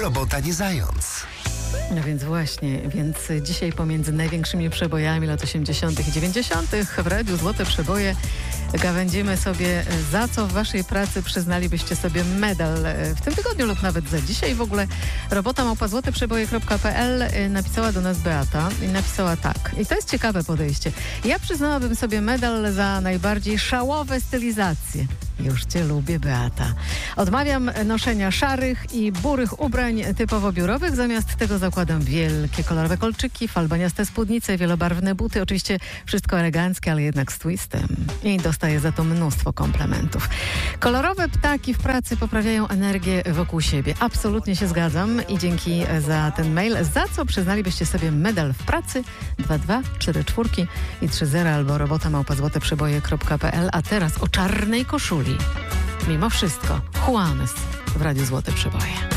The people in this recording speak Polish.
robota nie zając. No więc dzisiaj pomiędzy największymi przebojami lat 80. i 90. w Radiu Złote Przeboje gawędzimy sobie, za co w waszej pracy przyznalibyście sobie medal w tym tygodniu lub nawet za dzisiaj. W ogóle robota@złoteprzeboje.pl napisała do nas Beata i napisała tak. I to jest ciekawe podejście. Ja przyznałabym sobie medal za najbardziej szałowe stylizacje. Już cię lubię, Beata. Odmawiam noszenia szarych i burych ubrań typowo biurowych. Zamiast tego zakładam wielkie kolorowe kolczyki, falbaniaste spódnice, wielobarwne buty. Oczywiście wszystko eleganckie, ale jednak z twistem. I dostaję za to mnóstwo komplementów. Kolorowe ptaki w pracy poprawiają energię wokół siebie. Absolutnie się zgadzam i dzięki za ten mail. Za co przyznalibyście sobie medal w pracy? 2244 i 30 albo robota@złoteprzeboje.pl. A teraz o czarnej koszuli. Mimo wszystko, Juanes w Radiu Złote Przeboje.